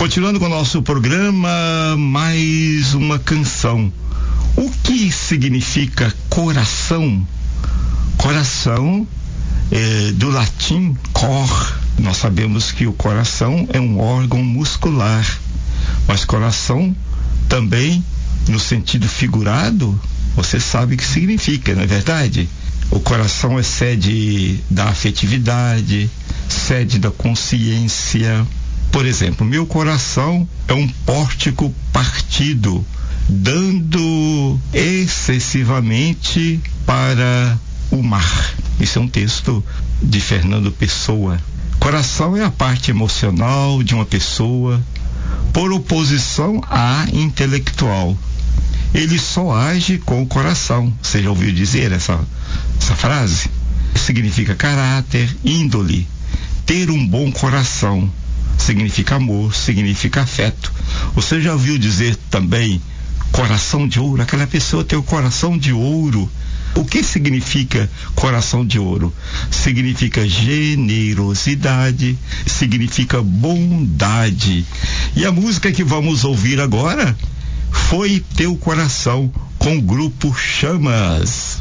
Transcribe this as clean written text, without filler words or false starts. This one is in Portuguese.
Continuando com o nosso programa, mais uma canção. O que significa coração? Coração do latim cor. Nós sabemos que o coração é um órgão muscular, mas coração também, no sentido figurado, você sabe o que significa, não é verdade? O coração é sede da afetividade, sede da consciência. Por exemplo, meu coração é um pórtico partido, dando excessivamente para o mar. Isso é um texto de Fernando Pessoa. Coração é a parte emocional de uma pessoa, por oposição à intelectual. Ele só age com o coração. Você já ouviu dizer essa frase? Significa caráter, índole. Ter um bom coração significa amor, significa afeto. Você já ouviu dizer também coração de ouro? Aquela pessoa tem o coração de ouro. O que significa coração de ouro? Significa generosidade, significa bondade. E a música que vamos ouvir agora foi Teu Coração, com o grupo Chamas.